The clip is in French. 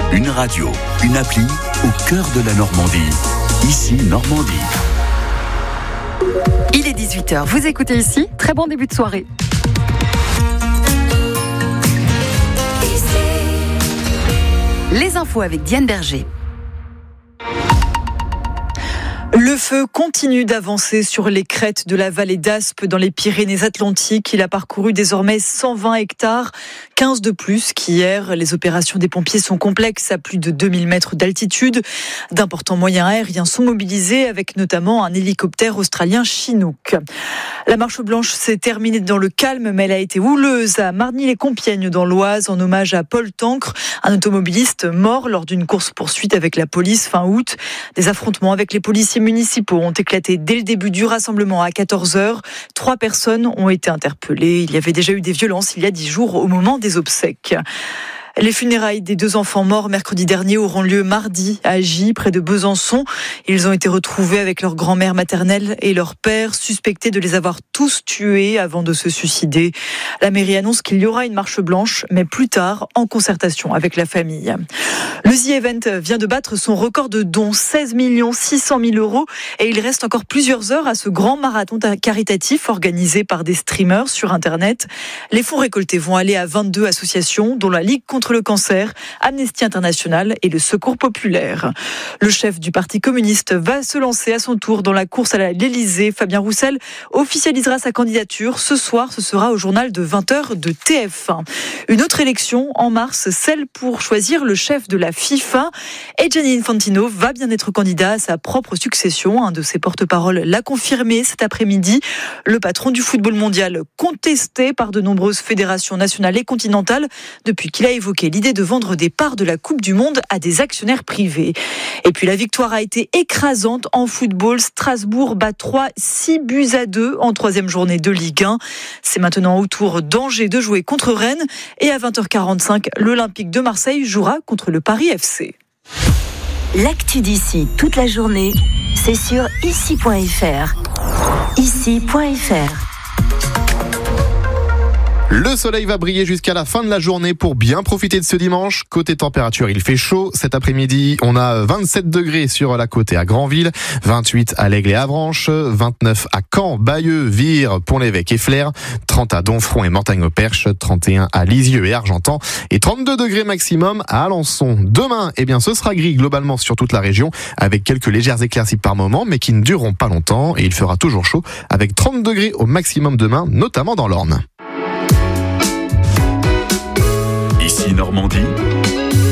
Une radio, une appli au cœur de la Normandie. Ici Normandie. Il est 18h, vous écoutez ici, très bon début de soirée. Les infos avec Diane Berger. Le feu continue d'avancer sur les crêtes de la vallée d'Aspe dans les Pyrénées-Atlantiques. Il a parcouru désormais 120 hectares, 15 de plus qu'hier. Les opérations des pompiers sont complexes à plus de 2000 mètres d'altitude. D'importants moyens aériens sont mobilisés avec notamment un hélicoptère australien Chinook. La marche blanche s'est terminée dans le calme, mais elle a été houleuse à Marny-les-Compiègnes dans l'Oise en hommage à Paul Tancre, un automobiliste mort lors d'une course-poursuite avec la police fin août. Des affrontements avec les policiers municipaux ont éclaté dès le début du rassemblement à 14h. 3 personnes ont été interpellées. Il y avait déjà eu des violences il y a 10 jours au moment des obsèques. Les funérailles des 2 enfants morts mercredi dernier auront lieu mardi à Gy, près de Besançon. Ils ont été retrouvés avec leur grand-mère maternelle et leur père, suspectés de les avoir tous tués avant de se suicider. La mairie annonce qu'il y aura une marche blanche, mais plus tard, en concertation avec la famille. Le The Event vient de battre son record de dons, 16 600 000 €, et il reste encore plusieurs heures à ce grand marathon caritatif organisé par des streamers sur Internet. Les fonds récoltés vont aller à 22 associations, dont la Ligue contre le cancer, Amnesty International et le Secours populaire. Le chef du Parti communiste va se lancer à son tour dans la course à l'Élysée. Fabien Roussel officialisera sa candidature. Ce soir, ce sera au journal de 20h de TF1. Une autre élection en mars, celle pour choisir le chef de la FIFA. Et Gianni Infantino va bien être candidat à sa propre succession. Un de ses porte-paroles l'a confirmé cet après-midi. Le patron du football mondial, contesté par de nombreuses fédérations nationales et continentales depuis qu'il a évoqué l'idée de vendre des parts de la Coupe du Monde à des actionnaires privés. Et puis la victoire a été écrasante en football. Strasbourg bat 6-2 en 3e journée de Ligue 1. C'est maintenant au tour d'Angers de jouer contre Rennes. Et à 20h45, l'Olympique de Marseille jouera contre le Paris FC. L'actu d'ici toute la journée, c'est sur ici.fr. Ici.fr. Le soleil va briller jusqu'à la fin de la journée pour bien profiter de ce dimanche. Côté température, il fait chaud. Cet après-midi, on a 27 degrés sur la côte et à Granville, 28 à l'Aigle et Avranches, 29 à Caen, Bayeux, Vire, Pont-l'Évêque et Flers, 30 à Donfront et Mortagne-au-Perche, 31 à Lisieux et Argentan et 32 degrés maximum à Alençon. Demain, ce sera gris globalement sur toute la région avec quelques légères éclaircies par moment mais qui ne dureront pas longtemps et il fera toujours chaud avec 30 degrés au maximum demain, notamment dans l'Orne. Ici Normandie.